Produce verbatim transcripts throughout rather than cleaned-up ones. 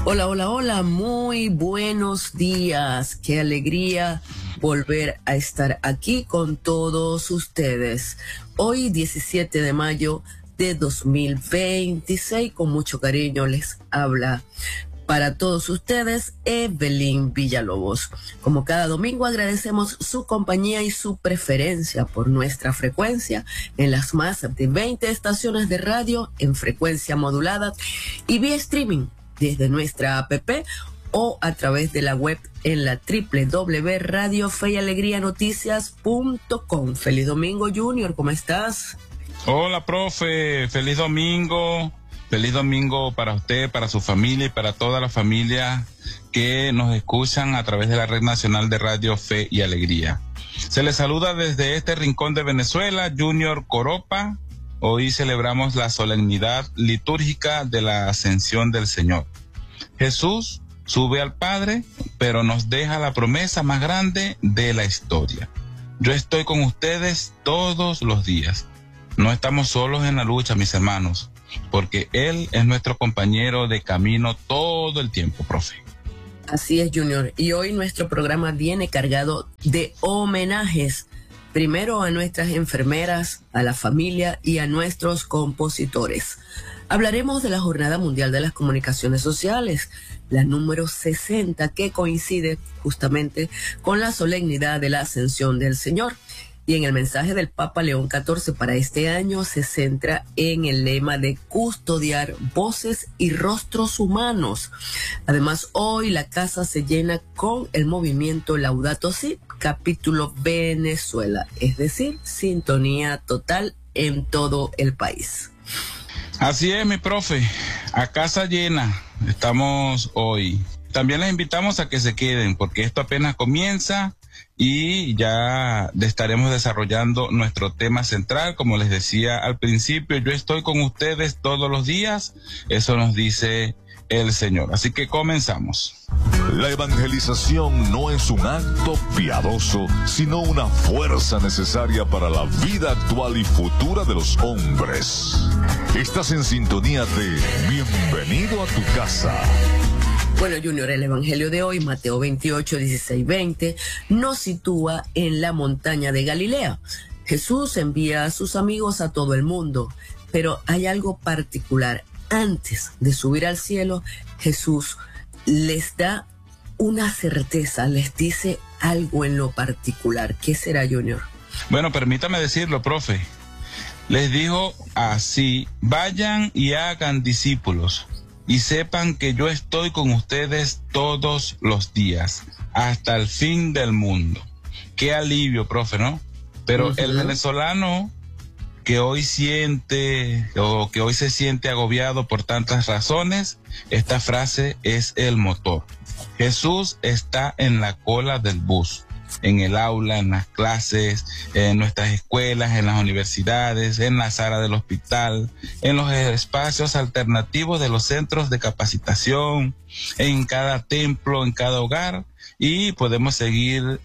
Hola, hola, hola, muy buenos días. Qué alegría volver a estar aquí con todos ustedes. Hoy, diecisiete de mayo de dos mil veintiséis, con mucho cariño les habla para todos ustedes Evelyn Villalobos. Como cada domingo, agradecemos su compañía y su preferencia por nuestra frecuencia en las más de veinte estaciones de radio en frecuencia modulada y vía streaming desde nuestra app o a través de la web en la doble u doble u doble u punto radio fe y alegría noticias punto com. Feliz domingo, Junior, ¿cómo estás? Hola, profe, feliz domingo. Feliz domingo para usted, para su familia y para toda la familia que nos escuchan a través de la Red Nacional de Radio Fe y Alegría. Se les saluda desde este rincón de Venezuela, Junior Coropa. Hoy celebramos la solemnidad litúrgica de la Ascensión del Señor. Jesús sube al Padre, pero nos deja la promesa más grande de la historia. Yo estoy con ustedes todos los días. No estamos solos en la lucha, mis hermanos, porque Él es nuestro compañero de camino todo el tiempo, profe. Así es, Junior. Y hoy nuestro programa viene cargado de homenajes. Primero a nuestras enfermeras, a la familia y a nuestros compositores. Hablaremos de la Jornada Mundial de las Comunicaciones Sociales, la número sesenta, que coincide justamente con la solemnidad de la Ascensión del Señor. Y en el mensaje del Papa León catorce para este año se centra en el lema de custodiar voces y rostros humanos. Además, hoy la casa se llena con el movimiento Laudato Si, capítulo Venezuela, es decir, sintonía total en todo el país. Así es, mi profe, a casa llena estamos hoy. También les invitamos a que se queden porque esto apenas comienza y ya estaremos desarrollando nuestro tema central. Como les decía al principio, yo estoy con ustedes todos los días, eso nos dice el Señor. Así que comenzamos. La evangelización no es un acto piadoso, sino una fuerza necesaria para la vida actual y futura de los hombres. Estás en sintonía de Bienvenido a tu casa. Bueno, Junior, el evangelio de hoy, Mateo veintiocho, dieciséis, veinte, nos sitúa en la montaña de Galilea. Jesús envía a sus amigos a todo el mundo, pero hay algo particular. Antes de subir al cielo, Jesús les da una certeza, les dice algo en lo particular. ¿Qué será, Junior? Bueno, permítame decirlo, profe. Les dijo así: vayan y hagan discípulos. Y sepan que yo estoy con ustedes todos los días, hasta el fin del mundo. Qué alivio, profe, ¿no? Pero uh-huh. El venezolano que hoy siente, o que hoy se siente agobiado por tantas razones, esta frase es el motor. Jesús está en la cola del bus, en el aula, en las clases, en nuestras escuelas, en las universidades, en la sala del hospital, en los espacios alternativos de los centros de capacitación, en cada templo, en cada hogar, y podemos seguir,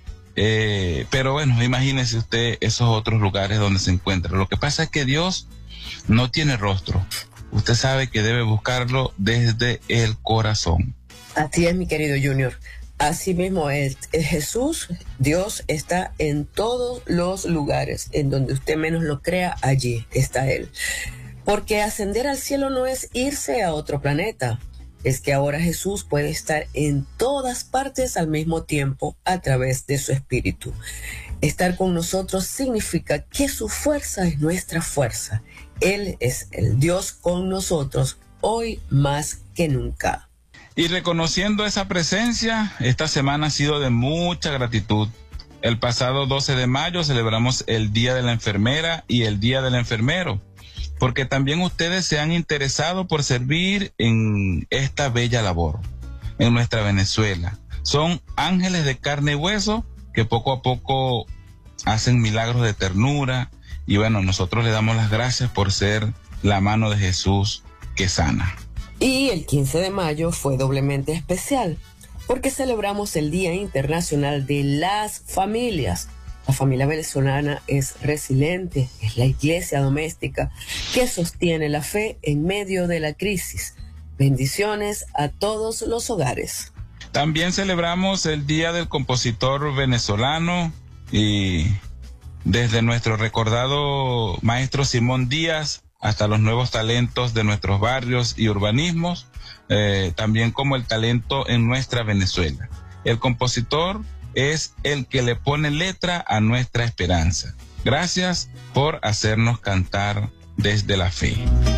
eh, pero bueno, imagínese usted esos otros lugares donde se encuentra. Lo que pasa es que Dios no tiene rostro. Usted sabe que debe buscarlo desde el corazón. Así es, mi querido Junior. Así mismo es, Jesús, Dios está en todos los lugares, en donde usted menos lo crea, allí está Él. Porque ascender al cielo no es irse a otro planeta, es que ahora Jesús puede estar en todas partes al mismo tiempo a través de su Espíritu. Estar con nosotros significa que su fuerza es nuestra fuerza. Él es el Dios con nosotros, hoy más que nunca. Y reconociendo esa presencia, esta semana ha sido de mucha gratitud. El pasado doce de mayo celebramos el Día de la Enfermera y el Día del Enfermero, porque también ustedes se han interesado por servir en esta bella labor, en nuestra Venezuela. Son ángeles de carne y hueso que poco a poco hacen milagros de ternura y bueno, nosotros le damos las gracias por ser la mano de Jesús que sana. Y el quince de mayo fue doblemente especial, porque celebramos el Día Internacional de las Familias. La familia venezolana es resiliente, es la iglesia doméstica que sostiene la fe en medio de la crisis. Bendiciones a todos los hogares. También celebramos el Día del Compositor Venezolano y desde nuestro recordado maestro Simón Díaz hasta los nuevos talentos de nuestros barrios y urbanismos, eh, también como el talento en nuestra Venezuela. El compositor es el que le pone letra a nuestra esperanza. Gracias por hacernos cantar desde la fe.